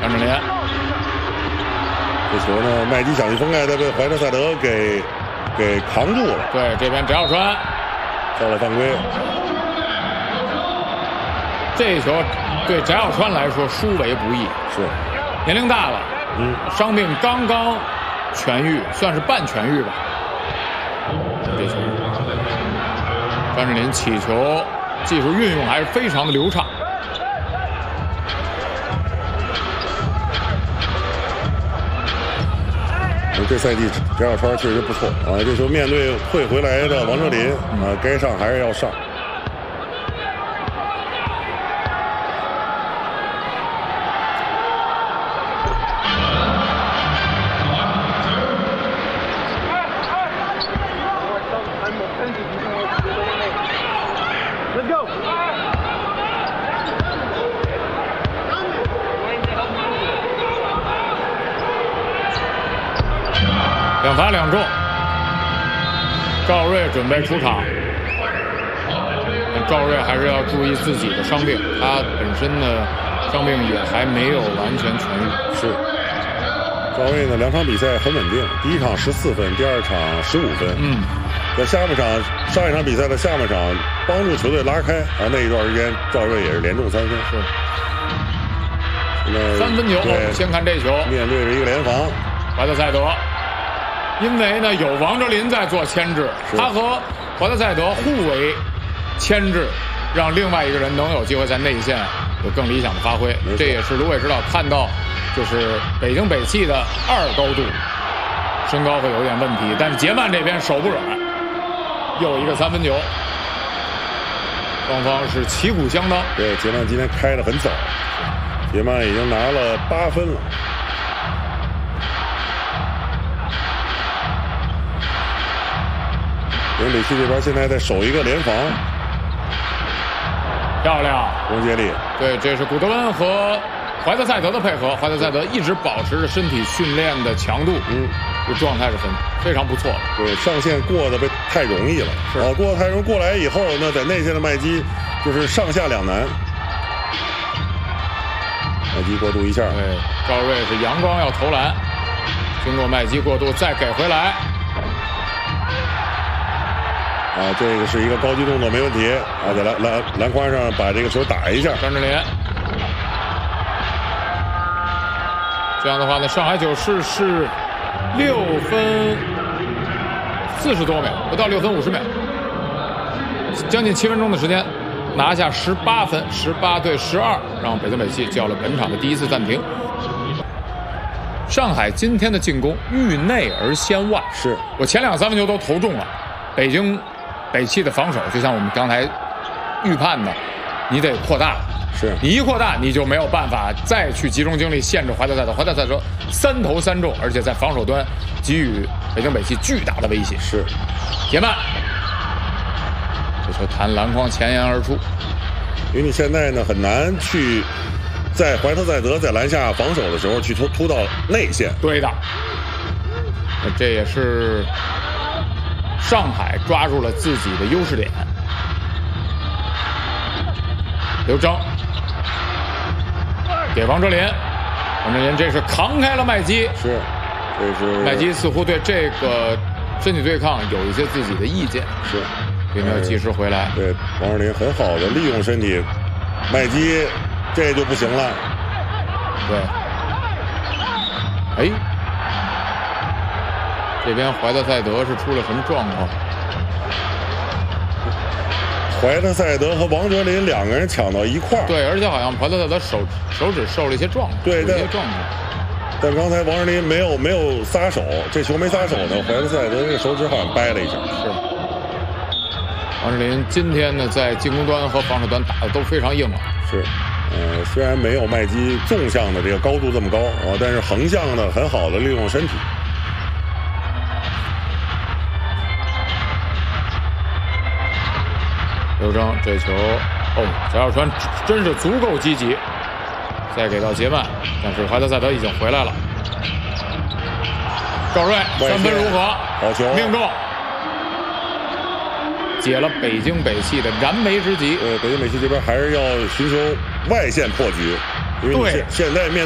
张智霖， 这球呢，麦基想去封盖，但被怀特塞德给扛住了。 对，这边翟小川造了犯规。 这一球对翟小川来说殊为不易， 是年龄大了，伤病刚刚痊愈，算是半痊愈吧。这球，张智霖起球技术运用还是非常的流畅。 这赛季翟小川确实不错啊！这球面对退回来的王哲林啊，该上还是要上。 两罚两中，赵睿准备出场。赵睿还是要注意自己的伤病，他本身的伤病也还没有完全痊愈。 是，赵睿呢2场比赛很稳定，第一场14分，第二场15分。在下半场上一场比赛的下半场，帮助球队拉开啊，那一段时间赵睿也是连中3分。 是。 那 3分球，先看这球， 面对着一个联防， 怀特塞德。因为呢，有王哲林在做牵制，他和怀特塞德互为牵制，让另外一个人能有机会在内线有更理想的发挥。这也是卢伟指导看到，就是北京北汽的2高度，身高会有点问题，但是杰曼这边手不软，又一个3分球，双方是旗鼓相当。 对，杰曼今天开得很早，杰曼已经拿了8分了。北汽这边现在在守一个联防， 漂亮， 翁杰利。 对，这是古德温和怀特塞德的配合，怀特塞德一直保持着身体训练的强度，这状态是非常不错的。 对，上线过得太容易了，是啊，过得太容易，过来以后，那在内线的麦基就是上下两难。麦基过渡一下， 对，赵睿是阳光要投篮，经过麦基过渡再给回来。 啊，这个是一个高级动作，没问题啊，在篮筐上把这个球打一下。 张智霖，这样的话呢，上海九市是6分40多秒，不到6分50秒，将近7分钟的时间，拿下18分，18对12，让北京北汽叫了本场的第1次暂停。上海今天的进攻遇内而先外， 是我前2个3分球都投中了，北汽的防守就像我们刚才预判的，你得扩大， 是你一扩大你就没有办法再去集中精力限制怀特塞德。怀特塞德3投3中，而且在防守端给予北京北汽巨大的威胁。 是， 杰曼，这球弹篮筐前沿而出， 因为你现在呢很难去在怀特塞德在篮下防守的时候去突到内线。 对的，这也是上海抓住了自己的优势点。刘铮给王哲林，王哲林这是扛开了麦基， 是，这是麦基似乎对这个身体对抗有一些自己的意见， 是， 并没有及时回来。 对，王哲林很好的利用身体，麦基这就不行了。 对，哎，这边怀特塞德是出了什么状况？ 怀特塞德和王哲林2个人抢到一块儿。 对，而且好像怀特塞德手指受了一些撞， 对， 有一些状况。 但刚才王哲林没有撒手，这球没撒手呢，怀特塞德这个手指好像掰了一下。 是。王哲林今天呢，在进攻端和防守端打的都非常硬朗。 是，虽然没有麦基纵向的这个高度这么高啊，但是横向的很好的利用身体。 刘铮这球，翟小川真是足够积极，再给到杰曼，但是怀特塞德已经回来了。赵睿3分如何？ 好球， 命中，解了北京北汽的燃眉之急。 北京北汽这边还是要寻求外线破局，因为现在面